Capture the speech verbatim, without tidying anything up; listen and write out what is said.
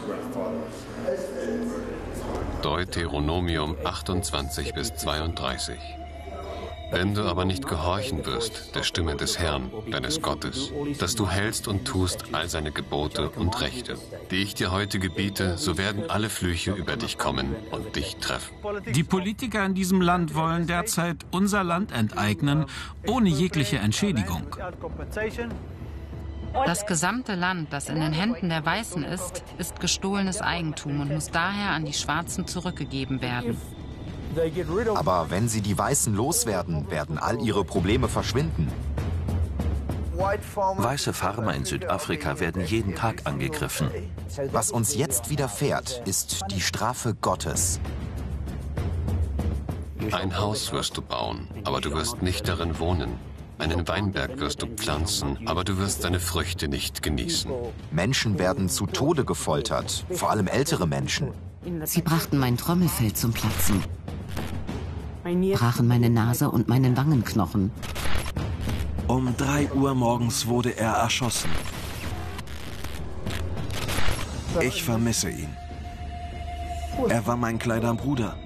Deuteronomium achtundzwanzig bis zweiunddreißig. Wenn du aber nicht gehorchen wirst der Stimme des Herrn, deines Gottes, dass du hältst und tust all seine Gebote und Rechte, die ich dir heute gebiete, so werden alle Flüche über dich kommen und dich treffen. Die Politiker in diesem Land wollen derzeit unser Land enteignen, ohne jegliche Entschädigung. Das gesamte Land, das in den Händen der Weißen ist, ist gestohlenes Eigentum und muss daher an die Schwarzen zurückgegeben werden. Aber wenn sie die Weißen loswerden, werden all ihre Probleme verschwinden. Weiße Farmer in Südafrika werden jeden Tag angegriffen. Was uns jetzt widerfährt, ist die Strafe Gottes. Ein Haus wirst du bauen, aber du wirst nicht darin wohnen. Einen Weinberg wirst du pflanzen, aber du wirst seine Früchte nicht genießen. Menschen werden zu Tode gefoltert, vor allem ältere Menschen. Sie brachten mein Trommelfell zum Platzen, brachen meine Nase und meinen Wangenknochen. Um drei Uhr morgens wurde er erschossen. Ich vermisse ihn. Er war mein kleiner Bruder.